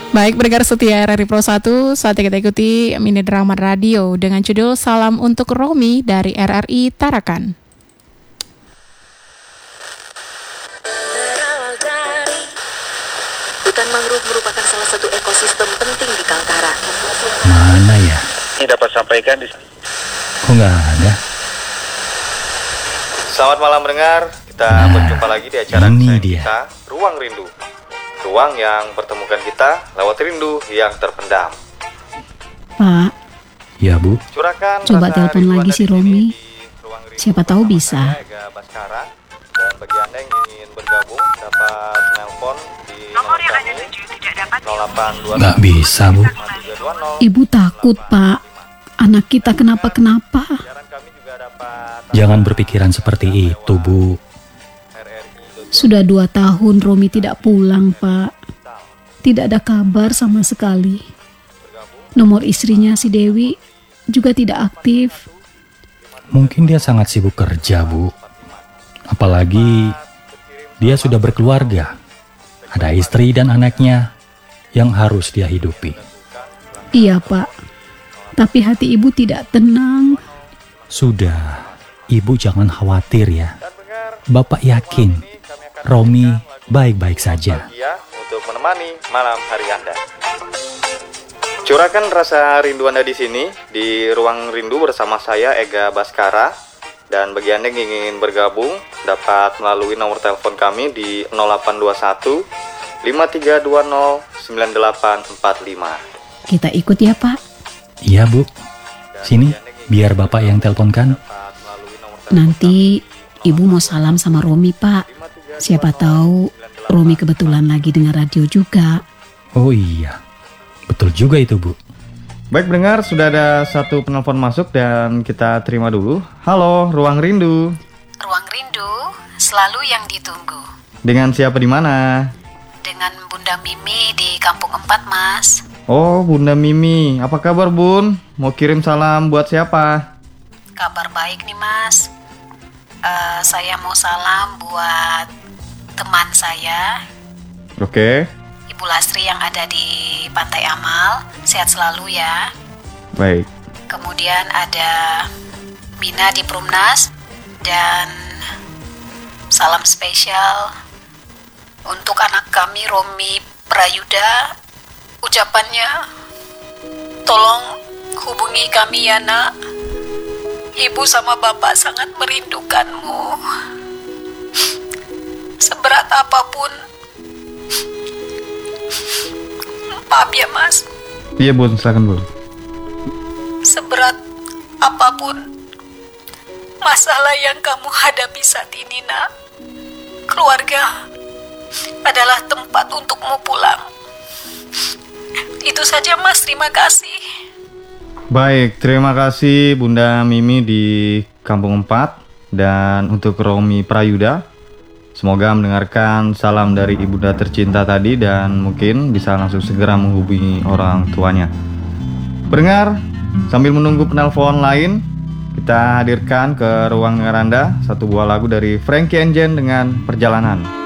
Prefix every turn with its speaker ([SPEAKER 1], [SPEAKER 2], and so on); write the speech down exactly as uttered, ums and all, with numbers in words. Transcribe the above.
[SPEAKER 1] Baik, pendengar setia R R I Pro satu, saatnya kita ikuti mini drama radio dengan judul Salam untuk Romi dari R R I Tarakan.
[SPEAKER 2] Berawal dari hutan mangrove merupakan salah satu ekosistem penting di Kaltara.
[SPEAKER 3] Mana ya?
[SPEAKER 4] Ini dapat sampaikan di.
[SPEAKER 3] Kok nggak ada?
[SPEAKER 4] Selamat malam pendengar, kita
[SPEAKER 3] Nah,
[SPEAKER 4] berjumpa lagi di acara
[SPEAKER 3] ini
[SPEAKER 4] kesayangan
[SPEAKER 3] dia.
[SPEAKER 4] kita, Ruang Rindu. Ruang yang pertemukan kita lewat rindu yang terpendam.
[SPEAKER 5] Pak,
[SPEAKER 3] Ya Bu,
[SPEAKER 4] Curahkan
[SPEAKER 5] Coba
[SPEAKER 4] rasa
[SPEAKER 5] telepon
[SPEAKER 4] rinduan
[SPEAKER 5] lagi
[SPEAKER 4] dari
[SPEAKER 5] si
[SPEAKER 4] sini
[SPEAKER 5] Romi.
[SPEAKER 4] di Ruang Rindu
[SPEAKER 5] Siapa tahu
[SPEAKER 4] bersama
[SPEAKER 5] bisa.
[SPEAKER 4] saya, Ega Baskara. Dan bagi Anda yang ingin bergabung dapat nelpon di nomor kami nol delapan dua
[SPEAKER 3] nggak bisa Bu.
[SPEAKER 4] lima tiga dua nol.
[SPEAKER 5] Ibu takut, Pak. Anak kita kenapa-kenapa.
[SPEAKER 4] Siaran kami juga dapat
[SPEAKER 3] Jangan berpikiran seperti itu Bu.
[SPEAKER 4] R R I.
[SPEAKER 5] Sudah dua tahun Romi tidak pulang, Pak. Tidak ada kabar sama sekali. Nomor istrinya si Dewi juga tidak aktif.
[SPEAKER 3] Mungkin dia sangat sibuk kerja Bu. Apalagi dia sudah berkeluarga. Ada istri dan anaknya yang harus dia hidupi.
[SPEAKER 5] Iya, Pak. Tapi hati ibu tidak tenang.
[SPEAKER 3] Sudah, Ibu jangan khawatir ya. Bapak yakin Romi baik-baik saja.
[SPEAKER 4] Bahagia untuk menemani malam hari Anda. Curahkan rasa rindu Anda di sini di Ruang Rindu bersama saya Ega Baskara. Dan bagi Anda yang ingin bergabung dapat melalui nomor telepon kami di nol delapan dua satu lima tiga dua nol sembilan delapan empat lima.
[SPEAKER 5] Kita ikut ya, Pak.
[SPEAKER 3] Iya Bu, sini biar Bapak yang teleponkan.
[SPEAKER 5] Nanti ibu mau salam sama Romi, Pak. Siapa tahu Romi kebetulan lagi dengar radio juga.
[SPEAKER 3] Oh iya, betul juga itu Bu.
[SPEAKER 4] Baik pendengar, sudah ada satu penelpon masuk dan kita terima dulu. Halo, Ruang Rindu.
[SPEAKER 5] Ruang Rindu selalu yang ditunggu.
[SPEAKER 4] Dengan siapa di mana?
[SPEAKER 5] Dengan Bunda Mimi di Kampung Empat, Mas.
[SPEAKER 4] Oh, Bunda Mimi. Apa kabar, Bun? Mau kirim salam buat siapa?
[SPEAKER 5] Kabar baik nih, Mas. Eh, saya mau salam buat teman saya,
[SPEAKER 4] Oke,
[SPEAKER 5] Ibu Lastri yang ada di Pantai Amal. Sehat selalu ya.
[SPEAKER 4] baik.
[SPEAKER 5] Kemudian ada Mina di Prumnas. Dan salam spesial untuk anak kami Romi Prayuda. Ucapannya, tolong hubungi kami ya nak. Ibu sama bapak sangat merindukanmu. Seberat apapun. Maaf ya mas.
[SPEAKER 4] Iya, Bun, silakan, Bun.
[SPEAKER 5] Seberat apapun masalah yang kamu hadapi saat ini nak, keluarga adalah tempat untukmu pulang. Itu saja mas, terima kasih.
[SPEAKER 4] Baik, terima kasih Bunda Mimi di Kampung Empat. Dan untuk Romi Prayuda, semoga mendengarkan salam dari ibunda tercinta tadi dan mungkin bisa langsung segera menghubungi orang tuanya. Pendengar, sambil menunggu penelpon lain, kita hadirkan ke ruang dengar Anda satu buah lagu dari Frankie and Jen dengan Perjalanan.